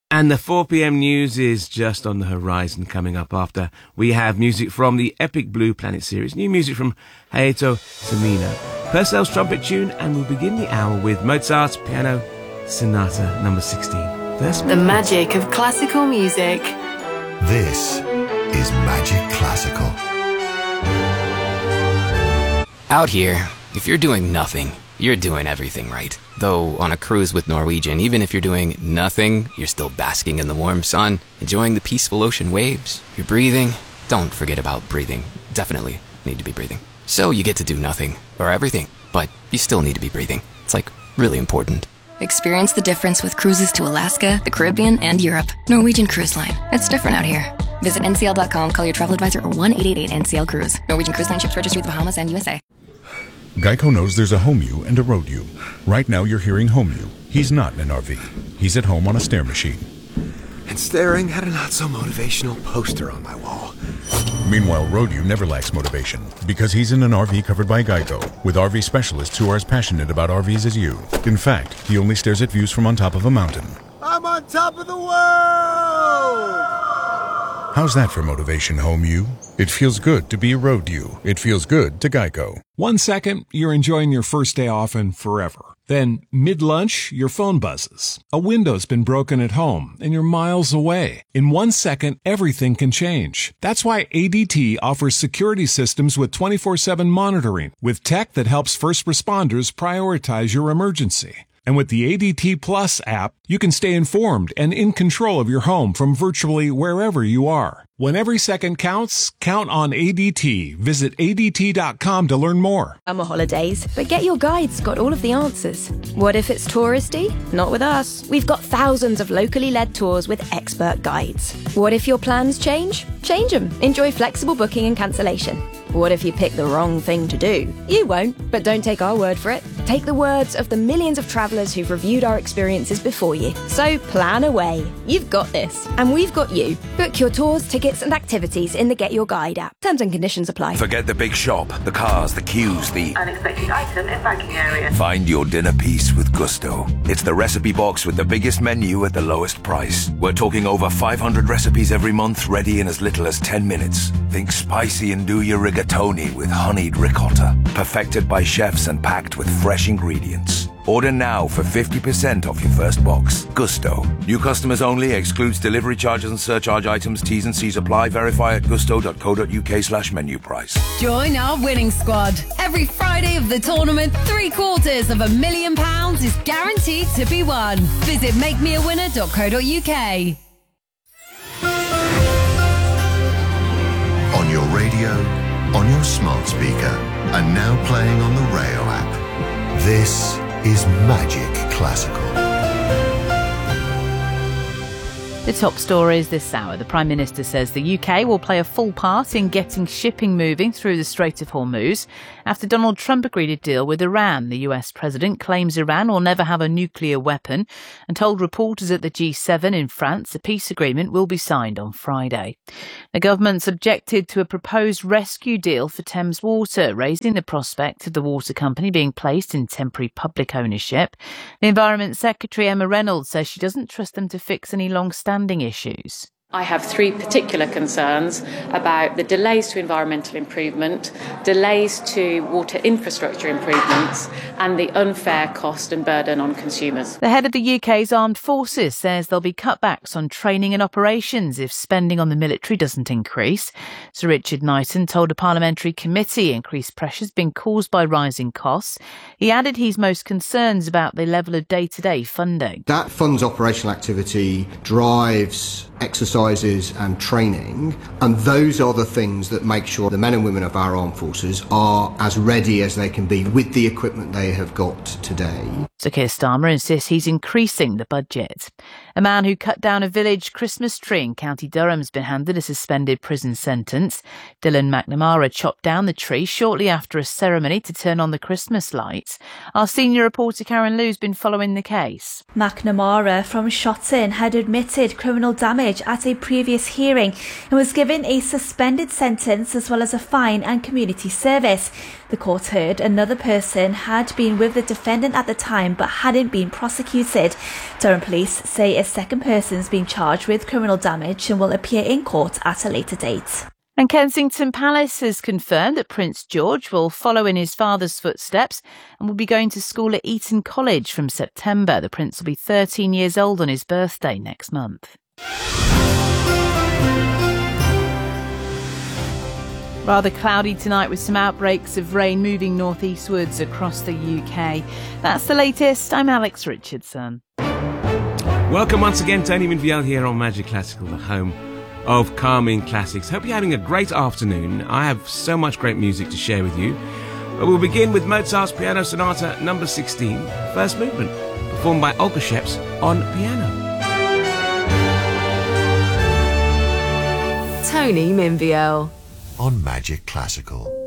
And the 4 p.m. news is just on the horizon. Coming up after, we have music from the epic Blue Planet series, new music from Hayato Samino, Purcell's trumpet tune, and we'll begin the hour with Mozart's Piano Sonata number 16. First, the magic of classical music. This is Magic Classical. Out here, if you're doing nothing, you're doing everything right. Though on a cruise with Norwegian, even if you're doing nothing, you're still basking in the warm sun, enjoying the peaceful ocean waves. You're breathing. Don't forget about breathing. Definitely need to be breathing. So you get to do nothing, or everything, but you still need to be breathing. It's like really important. Experience the difference with cruises to Alaska, the Caribbean, and Europe. Norwegian Cruise Line. It's different out here. Visit ncl.com, call your travel advisor, or 1-888-NCL-CRUISE. Norwegian Cruise Line ships registry the Bahamas and USA. Geico knows there's a home you and a road you. Right now you're hearing home you. He's not in an RV. He's at home on a stair machine. And staring at a not-so-motivational poster on my wall. Meanwhile, road you never lacks motivation because he's in an RV covered by Geico with RV specialists who are as passionate about RVs as you. In fact, he only stares at views from on top of a mountain. I'm on top of the world! How's that for motivation, home you? It feels good to be a road you. It feels good to Geico. 1 second, you're enjoying your first day off and forever. Then, mid-lunch, your phone buzzes. A window's been broken at home, and you're miles away. In 1 second, everything can change. That's why ADT offers security systems with 24/7 monitoring, with tech that helps first responders prioritize your emergency. And with the ADT Plus app, you can stay informed and in control of your home from virtually wherever you are. When every second counts, count on ADT. Visit ADT.com to learn more. Summer holidays, but Get Your Guide's got all of the answers. What if it's touristy? Not with us. We've got thousands of locally led tours with expert guides. What if your plans change? Change them. Enjoy flexible booking and cancellation. What if you pick the wrong thing to do? You won't, but don't take our word for it. Take the words of the millions of travellers who've reviewed our experiences before you. So plan away. You've got this. And we've got you. Book your tours, tickets and activities in the Get Your Guide app. Terms and conditions apply. Forget the big shop, the cars, the queues, the unexpected item in banking area. Find your dinner piece with Gusto. It's the recipe box with the biggest menu at the lowest price. We're talking over 500 recipes every month, ready in as little as 10 minutes. Think spicy and do your rigatoni with honeyed ricotta. Perfected by chefs and packed with fresh ingredients. Order now for 50% off your first box. Gusto. New customers only. Excludes delivery charges and surcharge items. T's and C's apply. Verify at gusto.co.uk/menu price. Join our winning squad. Every Friday of the tournament, £750,000 is guaranteed to be won. Visit makemeawinner.co.uk. On your radio, on your smart speaker, and now playing on the Rayo app. This is Magic Classical. The top stories this hour. The Prime Minister says the UK will play a full part in getting shipping moving through the Strait of Hormuz after Donald Trump agreed a deal with Iran. The US President claims Iran will never have a nuclear weapon and told reporters at the G7 in France a peace agreement will be signed on Friday. The government's objected to a proposed rescue deal for Thames Water, raising the prospect of the water company being placed in temporary public ownership. The Environment Secretary Emma Reynolds says she doesn't trust them to fix any long-standing issues. I have three particular concerns about the delays to environmental improvement, delays to water infrastructure improvements, and the unfair cost and burden on consumers. The head of the UK's armed forces says there'll be cutbacks on training and operations if spending on the military doesn't increase. Sir Richard Knighton told a parliamentary committee increased pressures being caused by rising costs. He added he's most concerned about the level of day-to-day funding. That funds operational activity, drives exercises and training, and those are the things that make sure the men and women of our armed forces are as ready as they can be with the equipment they have got today. Sir Keir Starmer insists he's increasing the budget. A man who cut down a village Christmas tree in County Durham's been handed a suspended prison sentence. Dylan McNamara chopped down the tree shortly after a ceremony to turn on the Christmas lights. Our senior reporter Karen Lew's been following the case. McNamara from Shotton had admitted criminal damage at a previous hearing and was given a suspended sentence as well as a fine and community service. The court heard another person had been with the defendant at the time but hadn't been prosecuted. Durham police say a second person's been charged with criminal damage and will appear in court at a later date. And Kensington Palace has confirmed that Prince George will follow in his father's footsteps and will be going to school at Eton College from September. The Prince will be 13 years old on his birthday next month. Rather cloudy tonight with some outbreaks of rain moving northeastwards across the UK. That's the latest. I'm Alex Richardson. Welcome once again, Tony Minviel here on Magic Classical, the home of calming classics. Hope you're having a great afternoon. I have so much great music to share with you. But we'll begin with Mozart's Piano Sonata number 16, first movement, performed by Olga Sheps on piano. Tony Minviel on Magic Classical.